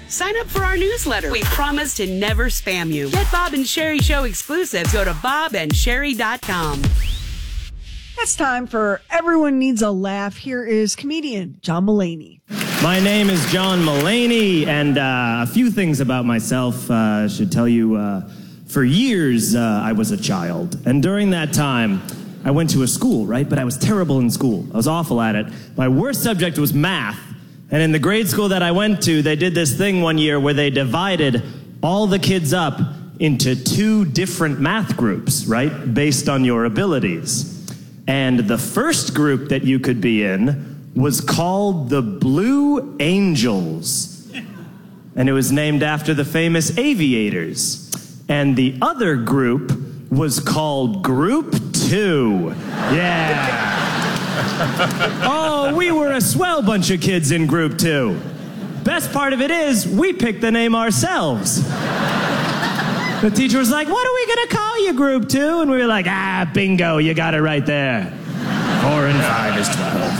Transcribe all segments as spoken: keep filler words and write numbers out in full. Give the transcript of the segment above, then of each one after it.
Sign up for our newsletter. We promise to never spam you. Get Bob and Sherry Show exclusives. Go to bob and sherry dot com. It's time for Everyone Needs a Laugh. Here is comedian John Mulaney. My name is John Mulaney, and uh, a few things about myself uh, should tell you. Uh, for years, uh, I was a child, and during that time, I went to a school, right? But I was terrible in school. I was awful at it. My worst subject was math, and in the grade school that I went to, they did this thing one year where they divided all the kids up into two different math groups, right? Based on your abilities. And the first group that you could be in was called the Blue Angels. And it was named after the famous aviators. And the other group was called Group Two. Yeah. Oh, we were a swell bunch of kids in Group Two. Best part of it is, we picked the name ourselves. The teacher was like, what are we going to call you, Group Two? And we were like, ah, bingo, you got it right there. Four and five is twelve.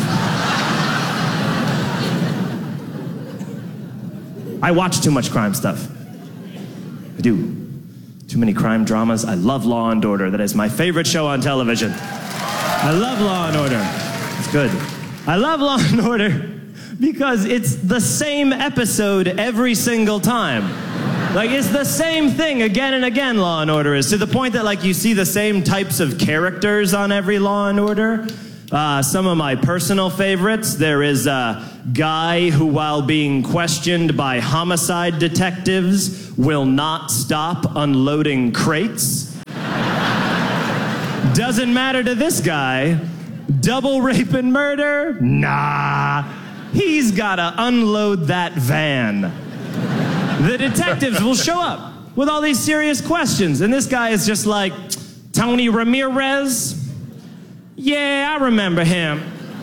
I watch too much crime stuff. I do. Too many crime dramas. I love Law and Order. That is my favorite show on television. I love Law and Order. It's good. I love Law and Order because it's the same episode every single time. Like, it's the same thing again and again, Law and Order is, to the point that, like, you see the same types of characters on every Law and Order. Uh, some of my personal favorites, there is a guy who, while being questioned by homicide detectives, will not stop unloading crates. Doesn't matter to this guy. Double rape and murder? Nah. He's gotta unload that van. The detectives will show up with all these serious questions, and this guy is just like, Tony Ramirez? Yeah, I remember him.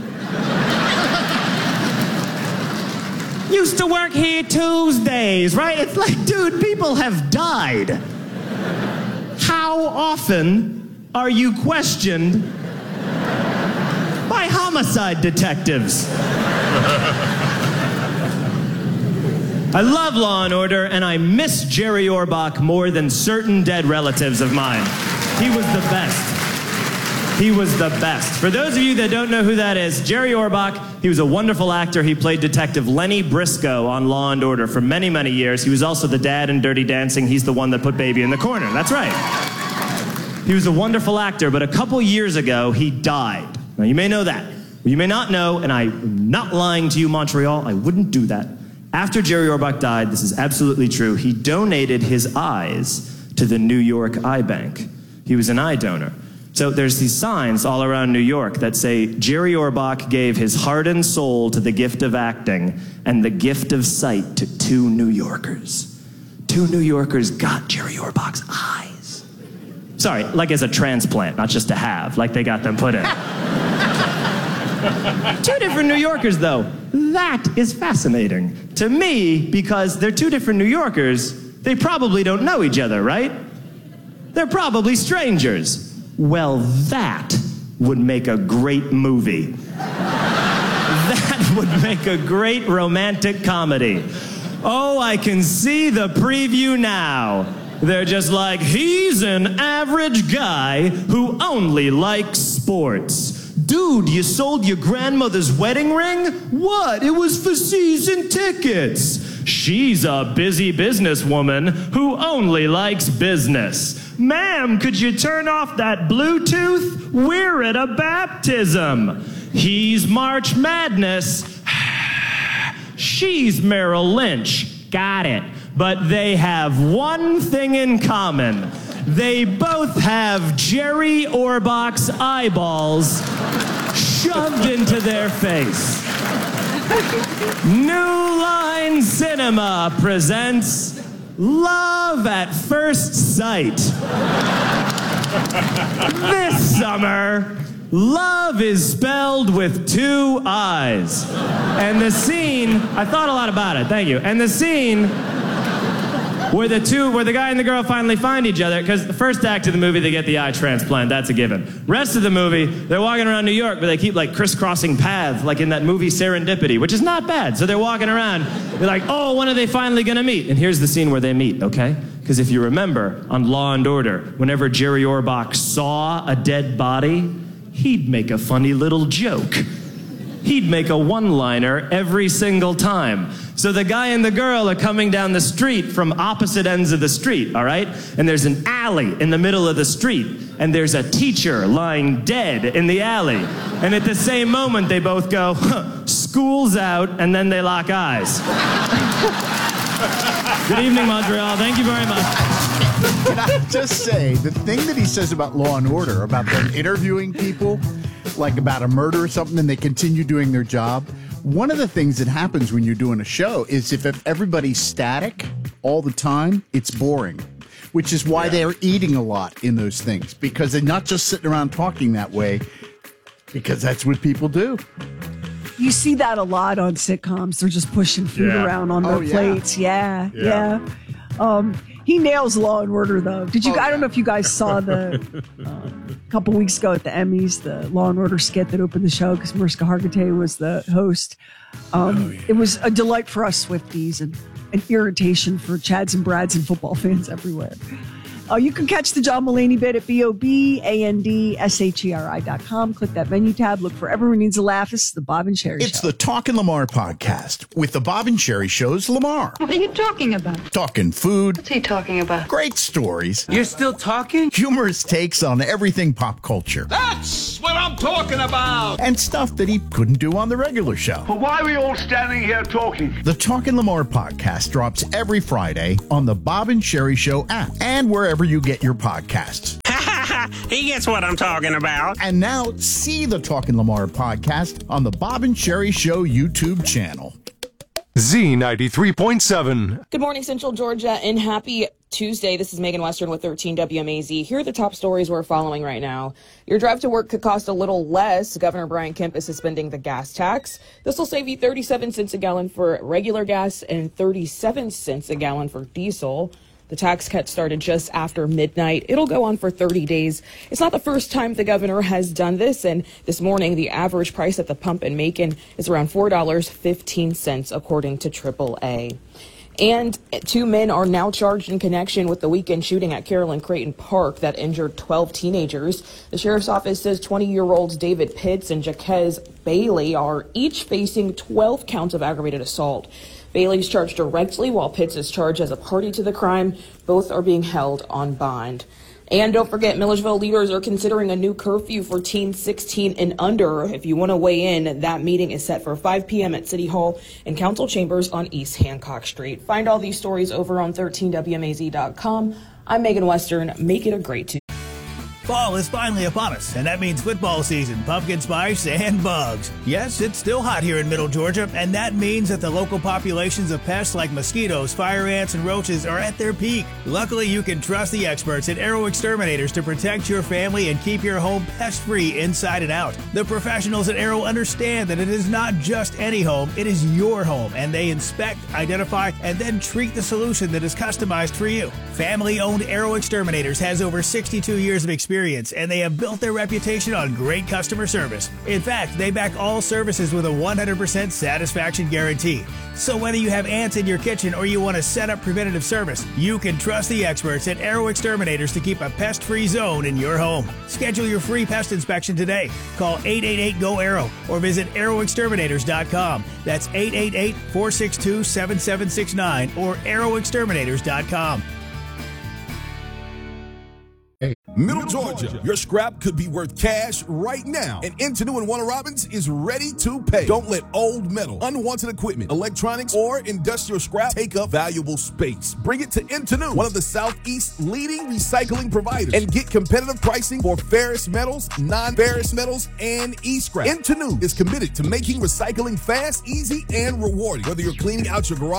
Used to work here Tuesdays, right? It's like, dude, people have died. How often are you questioned by homicide detectives? I love Law and Order, and I miss Jerry Orbach more than certain dead relatives of mine. He was the best. He was the best. For those of you that don't know who that is, Jerry Orbach, he was a wonderful actor. He played Detective Lenny Briscoe on Law and Order for many, many years. He was also the dad in Dirty Dancing. He's the one that put Baby in the corner. That's right. He was a wonderful actor, but a couple years ago, he died. Now, you may know that. You may not know, and I'm not lying to you, Montreal. I wouldn't do that. After Jerry Orbach died, this is absolutely true, he donated his eyes to the New York Eye Bank. He was an eye donor. So there's these signs all around New York that say, Jerry Orbach gave his heart and soul to the gift of acting and the gift of sight to two New Yorkers. Two New Yorkers got Jerry Orbach's eyes. Sorry, like as a transplant, not just to have, like they got them put in. Two different New Yorkers, though. That is fascinating to me, because they're two different New Yorkers. They probably don't know each other, right? They're probably strangers. Well, that would make a great movie. That would make a great romantic comedy. Oh, I can see the preview now. They're just like, he's an average guy who only likes sports. Dude, you sold your grandmother's wedding ring? What? It was for season tickets. She's a busy businesswoman who only likes business. Ma'am, could you turn off that Bluetooth? We're at a baptism. He's March Madness. She's Merrill Lynch. Got it. But they have one thing in common. They both have Jerry Orbach's eyeballs shoved into their face. New Line Cinema presents Love at First Sight. This summer, love is spelled with two eyes. And the scene, I thought a lot about it, thank you. And the scene where the two, where the guy and the girl finally find each other, because the first act of the movie, they get the eye transplant, that's a given. Rest of the movie, they're walking around New York, but they keep like crisscrossing paths, like in that movie Serendipity, which is not bad. So they're walking around, they're like, oh, when are they finally gonna meet? And here's the scene where they meet, okay? Because if you remember, on Law and Order, whenever Jerry Orbach saw a dead body, he'd make a funny little joke. He'd make a one-liner every single time. So the guy and the girl are coming down the street from opposite ends of the street, all right? And there's an alley in the middle of the street, and there's a teacher lying dead in the alley. And at the same moment, they both go, huh, school's out, and then they lock eyes. Good evening, Montreal. Thank you very much. Can I just say, the thing that he says about Law and Order, about them interviewing people, like about a murder or something, and they continue doing their job, one of the things that happens when you're doing a show is if everybody's static all the time, it's boring, which is why yeah. they're eating a lot in those things, because they're not just sitting around talking that way, because that's what people do. You see that a lot on sitcoms. They're just pushing food yeah. around on their oh, yeah. plates. Yeah, yeah. yeah. Um, he nails Law and Order, though. Did you? Oh, I don't know if you guys saw the uh, a couple weeks ago at the Emmys, the Law and Order skit that opened the show because Mariska Hargitay was the host. Um, oh, yeah. It was a delight for us Swifties and an irritation for Chads and Brads and football fans everywhere. Uh, you can catch the John Mulaney bit at B O B A N D S H E R I dot com. Click that menu tab. Look for Everyone Needs a Laugh. This is the Bob and Sherry it's Show. It's the Talkin' Lamar podcast with the Bob and Sherry Show's Lamar. What are you talking about? Talking food. What's he talking about? Great stories. You're still talking? Humorous takes on everything pop culture. That's what I'm talking about. And stuff that he couldn't do on the regular show. But why are we all standing here talking? The Talkin' Lamar podcast drops every Friday on the Bob and Sherry Show app and wherever you get your podcasts. Podcasts. He gets what I'm talking about. And now see the Talkin' Lamar podcast on the Bob and Sherry Show YouTube channel. Z ninety-three point seven. Good morning, Central Georgia, and happy Tuesday. This is Megan Western with thirteen W M A Z. Here are the top stories we're following right now. Your drive to work could cost a little less. Governor Brian Kemp is suspending the gas tax. This will save you thirty-seven cents a gallon for regular gas and thirty-seven cents a gallon for diesel. The tax cut started just after midnight. It'll go on for thirty days. It's not the first time the governor has done this, and this morning the average price at the pump in Macon is around four dollars and fifteen cents, according to triple A. And two men are now charged in connection with the weekend shooting at Carolyn Creighton Park that injured twelve teenagers. The sheriff's office says twenty-year-olds David Pitts and Jaquez Bailey are each facing twelve counts of aggravated assault. Bailey's charged directly, while Pitts is charged as a party to the crime. Both are being held on bond. And don't forget, Millersville leaders are considering a new curfew for teens sixteen and under. If you want to weigh in, that meeting is set for five p.m. at City Hall and Council Chambers on East Hancock Street. Find all these stories over on thirteen W M A Z dot com. I'm Megan Western. Make it a great Tuesday. Fall is finally upon us, and that means football season, pumpkin spice, and bugs. Yes, it's still hot here in Middle Georgia, and that means that the local populations of pests like mosquitoes, fire ants, and roaches are at their peak. Luckily, you can trust the experts at Arrow Exterminators to protect your family and keep your home pest-free inside and out. The professionals at Arrow understand that it is not just any home, it is your home, and they inspect, identify, and then treat the solution that is customized for you. Family-owned Arrow Exterminators has over sixty-two years of experience, and they have built their reputation on great customer service. In fact, they back all services with a one hundred percent satisfaction guarantee. So whether you have ants in your kitchen or you want to set up preventative service, you can trust the experts at Arrow Exterminators to keep a pest-free zone in your home. Schedule your free pest inspection today. Call eight eight eight, G O, ARROW or visit arrow exterminators dot com. That's eight eight eight, four six two, seven seven six nine or arrow exterminators dot com. Middle Georgia, your scrap could be worth cash right now, and Intenu and Warner Robins is ready to pay. Don't let old metal, unwanted equipment, electronics, or industrial scrap take up valuable space. Bring it to Intenu, one of the Southeast's leading recycling providers, and get competitive pricing for ferrous metals, non-ferrous metals, and e-scrap. Intenu is committed to making recycling fast, easy, and rewarding. Whether you're cleaning out your garage